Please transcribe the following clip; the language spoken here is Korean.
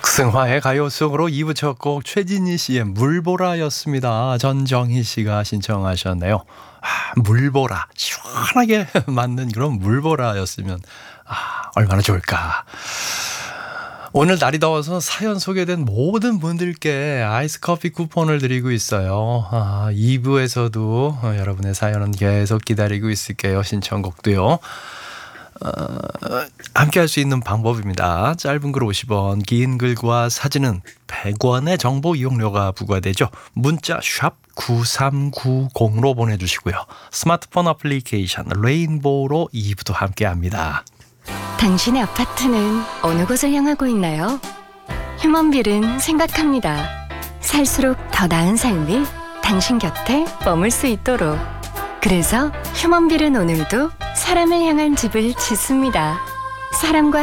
승화의 가요송으로 2부 첫 곡 최진희 씨의 물보라였습니다. 전정희 씨가 신청하셨네요. 물보라 시원하게 맞는 그런 물보라였으면 얼마나 좋을까. 오늘 날이 더워서 사연 소개된 모든 분들께 아이스 커피 쿠폰을 드리고 있어요. 2부에서도 여러분의 사연은 계속 기다리고 있을게요. 신청곡도요. 함께 할 수 있는 방법입니다. 짧은 글 50원, 긴 글과 사진은 100원의 정보 이용료가 부과되죠. 문자 샵 9390으로 보내주시고요. 스마트폰 어플리케이션 레인보우로 2부도 함께합니다. 당신의 아파트는 어느 곳을 향하고 있나요? 휴먼빌은 생각합니다. 살수록 더 나은 삶이 당신 곁에 머물 수 있도록. 그래서 휴먼빌은 오늘도 사람을 향한 집을 짓습니다. 사람과